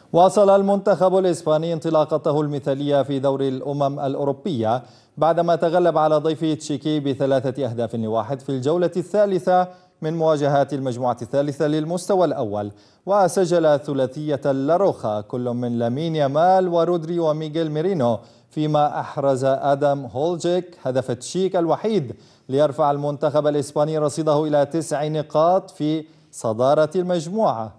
واصل المنتخب الإسباني انطلاقته المثالية في دوري الأمم الأوروبية بعدما تغلب على ضيفه تشيكي ب3 أهداف لواحد في الجولة الثالثة من مواجهات المجموعة الثالثة للمستوى الأول، وسجل ثلاثية لاروخا كل من لامين يامال ورودري وميغيل ميرينو، فيما أحرز آدم هولجيك هدف تشيك الوحيد ليرفع المنتخب الإسباني رصيده إلى 9 نقاط في صدارة المجموعة.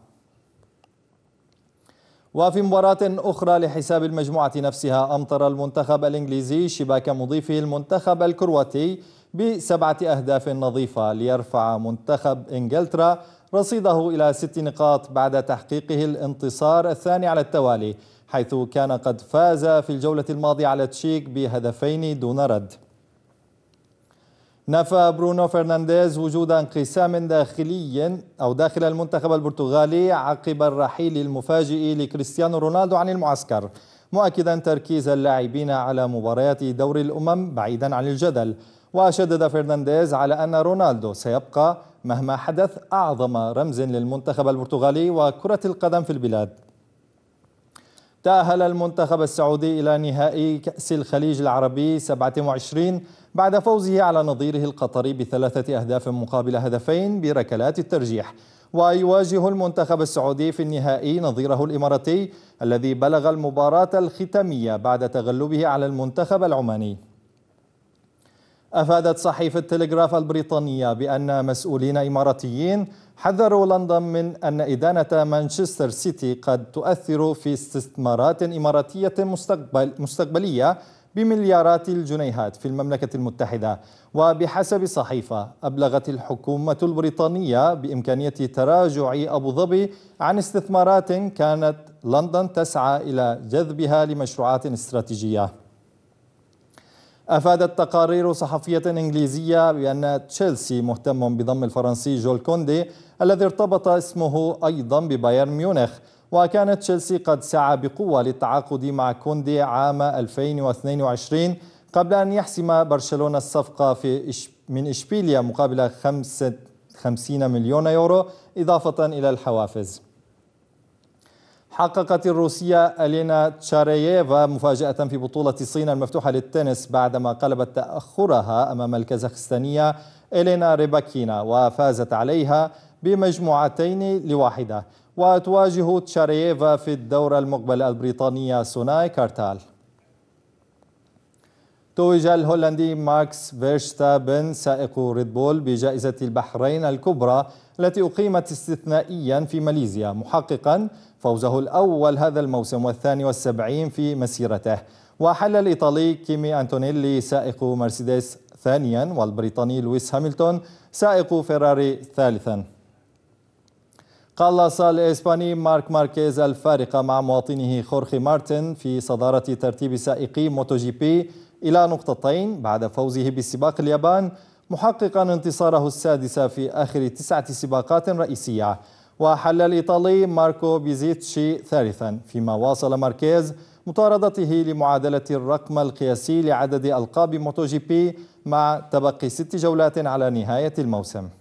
وفي مباراة أخرى لحساب المجموعة نفسها، أمطر المنتخب الإنجليزي شباك مضيفه المنتخب الكرواتي ب7 أهداف نظيفة ليرفع منتخب إنجلترا رصيده إلى 6 نقاط بعد تحقيقه الانتصار الثاني على التوالي، حيث كان قد فاز في الجولة الماضية على تشيك ب2 دون رد. نفى برونو فرنانديز وجود انقسام داخل المنتخب البرتغالي عقب الرحيل المفاجئ لكريستيانو رونالدو عن المعسكر، مؤكدا تركيز اللاعبين على مباريات دوري الأمم بعيدا عن الجدل. وشدد فرنانديز على أن رونالدو سيبقى مهما حدث أعظم رمز للمنتخب البرتغالي وكرة القدم في البلاد. تأهل المنتخب السعودي إلى نهائي كأس الخليج العربي 27 بعد فوزه على نظيره القطري ب3 أهداف مقابل هدفين بركلات الترجيح، ويواجه المنتخب السعودي في النهائي نظيره الإماراتي الذي بلغ المباراة الختامية بعد تغلبه على المنتخب العماني. أفادت صحيفة تلغراف البريطانية بأن مسؤولين إماراتيين حذروا لندن من أن إدانة مانشستر سيتي قد تؤثر في استثمارات إماراتية مستقبلية بمليارات الجنيهات في المملكة المتحدة. وبحسب الصحيفة، أبلغت الحكومة البريطانية بإمكانية تراجع أبو ظبي عن استثمارات كانت لندن تسعى إلى جذبها لمشروعات استراتيجية. أفادت تقارير صحفية إنجليزية بأن تشيلسي مهتم بضم الفرنسي جول كوندي الذي ارتبط اسمه أيضا ببايرن ميونخ، وكانت تشيلسي قد سعى بقوة للتعاقد مع كوندي عام 2022 قبل أن يحسم برشلونة الصفقة من إشبيليا مقابل 50 مليون يورو إضافة إلى الحوافز. حققت الروسية ألينا تشارييفا مفاجأة في بطولة الصين المفتوحة للتنس بعدما قلبت تأخرها أمام الكازاخستانية إلينا ريباكينا وفازت عليها ب2-1. وتواجه تشارييفا في الدورة المقبل البريطانية سوناي كارتال. توج الهولندي ماكس فيرشتابن سائق ريد بول بجائزة البحرين الكبرى التي أقيمت استثنائيا في ماليزيا، محققا فوزه الأول هذا الموسم وال72 في مسيرته. وحل الإيطالي كيمي أنتونيلي سائق مرسيدس ثانيا، والبريطاني لويس هامilton سائق فيراري ثالثا. قلص الإسباني مارك ماركيز الفارق مع مواطنه خورخي مارتن في صدارة ترتيب سائقي موتو جي بي إلى نقطتين بعد فوزه بسباق اليابان، محققا انتصاره السادس في آخر 9 سباقات رئيسية. وحل الإيطالي ماركو بيزيتشي ثالثا، فيما واصل ماركيز مطاردته لمعادلة الرقم القياسي لعدد ألقاب موتو جي بي مع تبقي 6 جولات على نهاية الموسم.